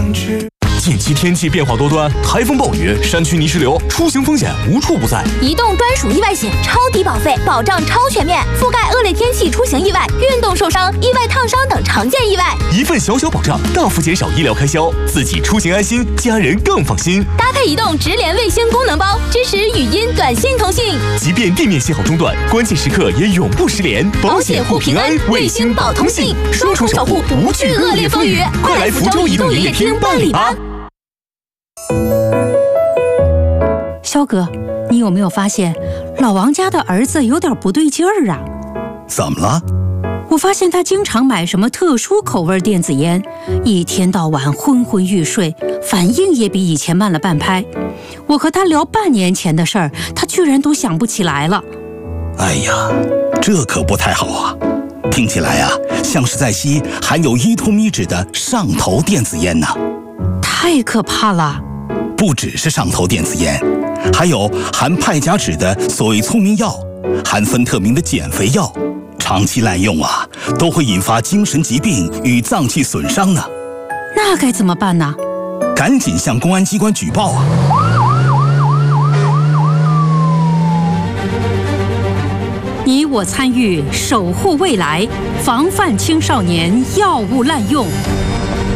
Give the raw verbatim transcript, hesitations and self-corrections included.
近期天气变化多端，台风、暴雨、山区泥石流，出行风险无处不在。 移动专属意外险，超低保费，保障超全面，覆盖恶劣天气出行意外、运动受伤、意外烫伤等常见意外。 一份小小保障，大幅减少医疗开销，自己出行安心，家人更放心。 搭配移动直连卫星功能包，支持语音、短信通信， 即便地面信号中断，关键时刻也永不失联。 保险护平安，卫星保通信，双重守护，不惧恶劣风雨。快来福州移动营业厅办理吧！ 肖哥，你有没有发现老王家的儿子有点不对劲儿啊？ 怎么了？ 我发现他经常买什么特殊口味电子烟，一天到晚昏昏欲睡，反应也比以前慢了半拍。我和他聊半年前的事儿，他居然都想不起来了。 哎呀，这可不太好啊！听起来啊，像是在吸含有依托咪酯的上头电子烟呢。 太可怕了！ 不只是上头电子烟，还有含派甲酯的所谓聪明药，含芬特明的减肥药，长期滥用啊，都会引发精神疾病与脏器损伤呢。 那该怎么办呢？ 赶紧向公安机关举报啊！ 你我参与，守护未来，防范青少年药物滥用。